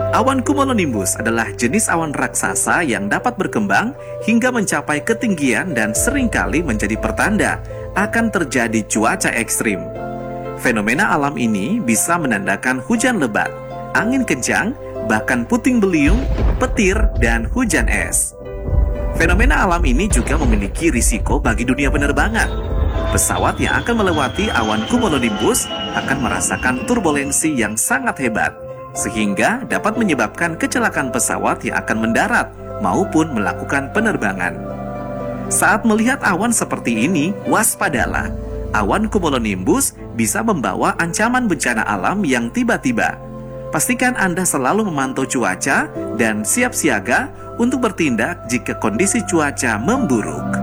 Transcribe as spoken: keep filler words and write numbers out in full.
Awan cumulonimbus adalah jenis awan raksasa yang dapat berkembang hingga mencapai ketinggian dan seringkali menjadi pertanda akan terjadi cuaca ekstrim. Fenomena alam ini bisa menandakan hujan lebat, angin kencang, bahkan puting beliung, petir, dan hujan es. Fenomena alam ini juga memiliki risiko bagi dunia penerbangan. Pesawat yang akan melewati awan cumulonimbus akan merasakan turbulensi yang sangat hebat, sehingga dapat menyebabkan kecelakaan pesawat yang akan mendarat maupun melakukan penerbangan. Saat melihat awan seperti ini, waspadalah. Awan cumulonimbus bisa membawa ancaman bencana alam yang tiba-tiba. Pastikan Anda selalu memantau cuaca dan siap siaga untuk bertindak jika kondisi cuaca memburuk.